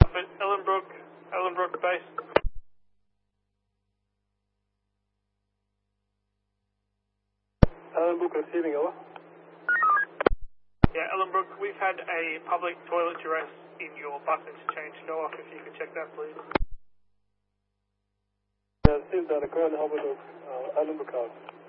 Ellenbrook base. Ellenbrook receiving, over. Yeah, Ellenbrook, we've had a public toilet duress in your bus interchange. NOAC, if you could check that, please. Yeah, received that. Go ahead and help with Ellenbrook out.